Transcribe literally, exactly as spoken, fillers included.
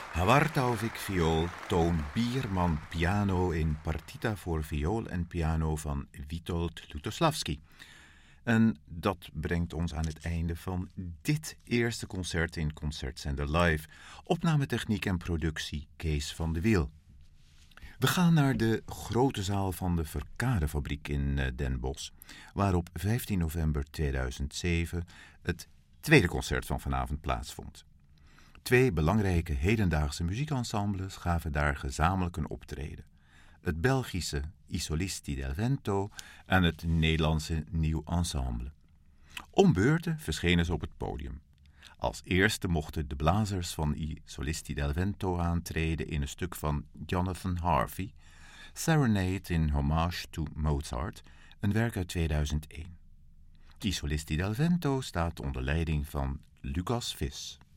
Hawartauvik viool, Toon Bierman piano in Partita voor viool en piano van Witold Lutosławski. En dat brengt ons aan het einde van dit eerste concert in Concertzender Live. Opnametechniek en productie Kees van de Wiel. We gaan naar de grote zaal van de Verkadefabriek in Den Bosch, waar op vijftien november tweeduizend zeven het tweede concert van vanavond plaatsvond. Twee belangrijke hedendaagse muziekensembles gaven daar gezamenlijk een optreden. Het Belgische I Solisti del Vento en het Nederlandse Nieuw Ensemble. Om beurten verschenen ze op het podium. Als eerste mochten de blazers van I Solisti del Vento aantreden in een stuk van Jonathan Harvey, Serenade in Hommage to Mozart, een werk uit tweeduizend één. I Solisti del Vento staat onder leiding van Lucas Vis.